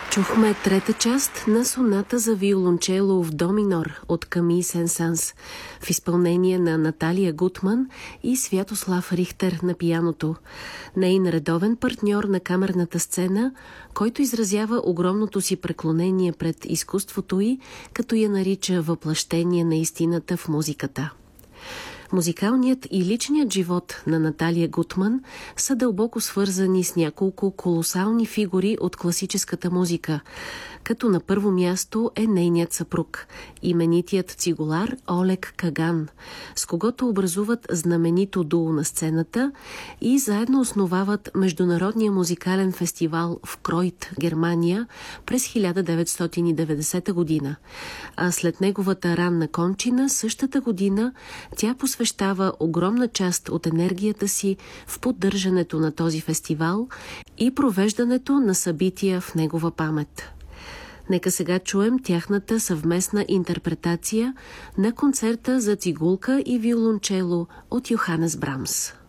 Чухме трета част на соната за виолончело в до минор от Камий Сен-Санс в изпълнение на Наталия Гутман и Святослав Рихтер на пианото. Нейн редовен партньор на камерната сцена, който изразява огромното си преклонение пред изкуството й, като я нарича въплъщение на истината в музиката. Музикалният и личният живот на Наталия Гутман са дълбоко свързани с няколко колосални фигури от класическата музика, като на първо място е нейният съпруг, именитият цигулар Олег Каган, с когото образуват знаменито дуо на сцената и заедно основават Международния музикален фестивал в Кройт, Германия през 1990 година. А след неговата ранна кончина същата година тя посвещава огромна част от енергията си в поддържането на този фестивал и провеждането на събития в негова памет. Нека сега чуем тяхната съвместна интерпретация на концерта за цигулка и виолончело от Йоханес Брамс.